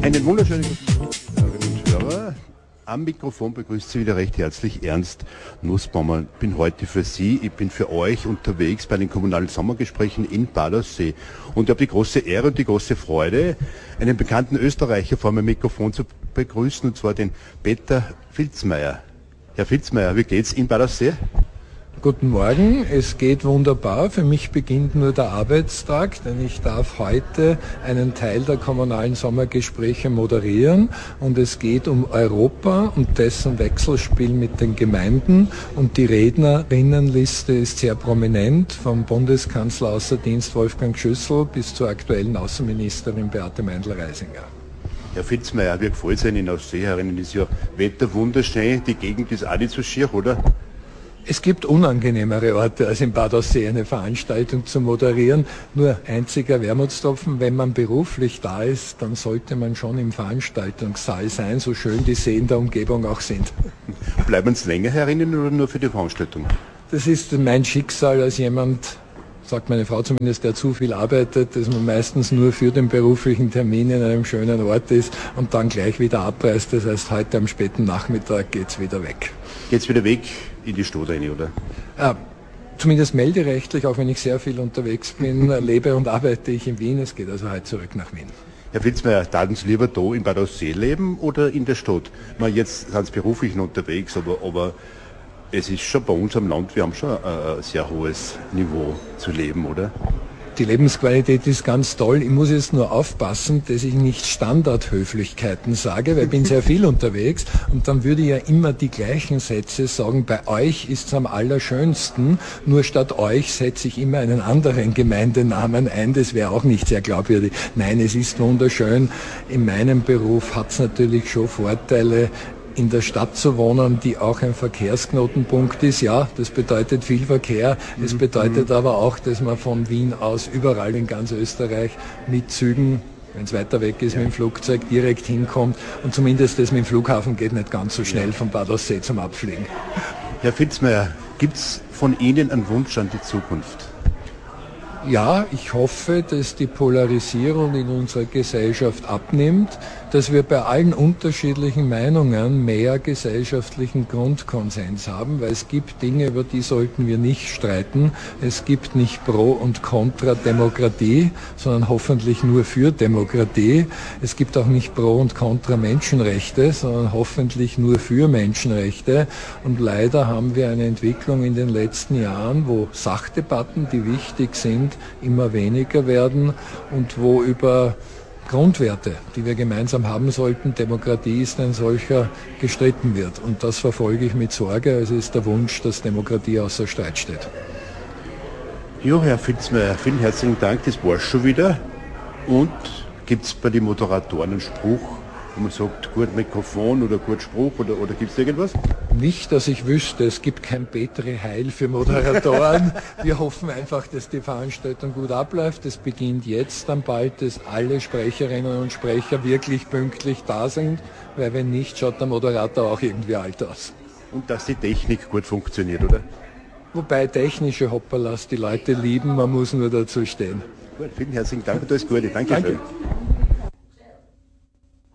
Einen wunderschönen guten Tag, Hörerinnen und Hörer. Am Mikrofon begrüßt Sie wieder recht herzlich Ernst Nussbaumer. Ich bin heute für Sie, ich bin für euch unterwegs bei den kommunalen Sommergesprächen in Badersee. Und ich habe die große Ehre und die große Freude, einen bekannten Österreicher vor meinem Mikrofon zu begrüßen, und zwar den Peter Filzmeier. Herr Filzmeier, wie geht's in Badersee? Guten Morgen, es geht wunderbar. Für mich beginnt nur der Arbeitstag, denn ich darf heute einen Teil der kommunalen Sommergespräche moderieren. Und es geht um Europa und dessen Wechselspiel mit den Gemeinden. Und die Rednerinnenliste ist sehr prominent, vom Bundeskanzler außer Dienst Wolfgang Schüssel bis zur aktuellen Außenministerin Beate Meindl-Reisinger. Herr Filzmeier, wie gefällt es Ihnen aus See herinnen? Ist ja Wetter wunderschön, die Gegend ist auch nicht so schier, oder? Es gibt unangenehmere Orte, als in Bad Aussee eine Veranstaltung zu moderieren. Nur einziger Wermutstropfen, wenn man beruflich da ist, dann sollte man schon im Veranstaltungssaal sein, so schön die Seen der Umgebung auch sind. Bleiben Sie länger herinnen oder nur für die Veranstaltung? Das ist mein Schicksal als jemand, sagt meine Frau zumindest, der zu viel arbeitet, dass man meistens nur für den beruflichen Termin in einem schönen Ort ist und dann gleich wieder abreist. Das heißt, heute am späten Nachmittag geht's wieder weg. Geht's wieder weg in die Stadt rein, oder? Zumindest melderechtlich, auch wenn ich sehr viel unterwegs bin, lebe und arbeite ich in Wien. Es geht also heute zurück nach Wien. Herr Filzmeier, taten Sie lieber da in Bad Aussee leben oder in der Stadt? Jetzt sind Sie beruflich noch unterwegs, aber es ist schon bei uns am Land, wir haben schon ein sehr hohes Niveau zu leben, oder? Die Lebensqualität ist ganz toll. Ich muss jetzt nur aufpassen, dass ich nicht Standardhöflichkeiten sage, weil ich bin sehr viel unterwegs und dann würde ich ja immer die gleichen Sätze sagen, bei euch ist es am allerschönsten, nur statt euch setze ich immer einen anderen Gemeindenamen ein, das wäre auch nicht sehr glaubwürdig. Nein, es ist wunderschön. In meinem Beruf hat es natürlich schon Vorteile, in der Stadt zu wohnen, die auch ein Verkehrsknotenpunkt ist. Ja, das bedeutet viel Verkehr. Es bedeutet aber auch, dass man von Wien aus überall in ganz Österreich mit Zügen, wenn es weiter weg ist, mit dem Flugzeug direkt hinkommt. Und zumindest das mit dem Flughafen geht nicht ganz so schnell von Bad Aussee zum Abfliegen. Herr Filzmeier, gibt es von Ihnen einen Wunsch an die Zukunft? Ja, ich hoffe, dass die Polarisierung in unserer Gesellschaft abnimmt, dass wir bei allen unterschiedlichen Meinungen mehr gesellschaftlichen Grundkonsens haben, weil es gibt Dinge, über die sollten wir nicht streiten. Es gibt nicht Pro und Contra Demokratie, sondern hoffentlich nur für Demokratie. Es gibt auch nicht Pro und Contra Menschenrechte, sondern hoffentlich nur für Menschenrechte. Und leider haben wir eine Entwicklung in den letzten Jahren, wo Sachdebatten, die wichtig sind, immer weniger werden und wo über Grundwerte, die wir gemeinsam haben sollten, Demokratie ist ein solcher, gestritten wird. Und das verfolge ich mit Sorge. Also ist der Wunsch, dass Demokratie außer Streit steht. Ja, Herr Filzmeier, vielen herzlichen Dank, das war's schon wieder. Und gibt es bei den Moderatoren einen Spruch, wo man sagt, gut Mikrofon oder gut Spruch oder gibt es irgendwas? Nicht, dass ich wüsste, es gibt kein Petri Heil für Moderatoren. Wir hoffen einfach, dass die Veranstaltung gut abläuft. Es beginnt jetzt dann bald, dass alle Sprecherinnen und Sprecher wirklich pünktlich da sind, weil wenn nicht, schaut der Moderator auch irgendwie alt aus. Und dass die Technik gut funktioniert, oder? Wobei technische Hopperlas die Leute lieben, man muss nur dazu stehen. Gut, vielen herzlichen Dank und alles Gute. Dankeschön. Danke.